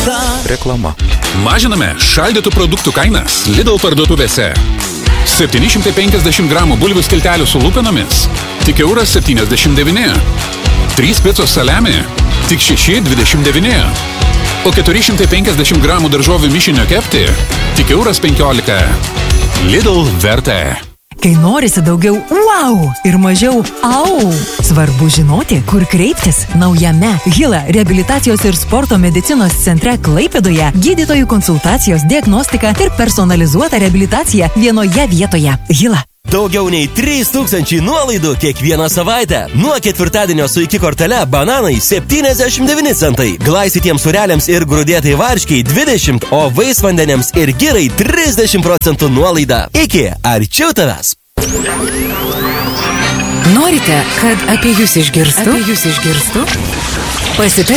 Reklama. Mažiname šaldytų produktų kainas Lidl parduotuvėse. 750 gramų bulvių skiltelių su lūpinomis tik €1,79. 3 picos saliami tik €6,29. O 450 gramų daržovių mišinio kepti tik €15. Lidl vertė. Kai norisi daugiau wow ir mažiau au, svarbu žinoti, kur kreiptis. Naujame Hila reabilitacijos ir sporto medicinos centre Klaipėdoje gydytojų konsultacijos, diagnostika ir personalizuota reabilitacija vienoje vietoje. Hila. Daugiau nei 3000 nuolaidų kiekvieną savaitę. Nuo ketvirtadienio su iki kortele bananai 79 centai, glaistytiems sūreliams ir grūdėtai varškiai 20, o vaisvandeniams ir girai 30% nuolaida. Iki arčiau tavęs. Norite, kad apie jūs išgirstų? Pasitarkite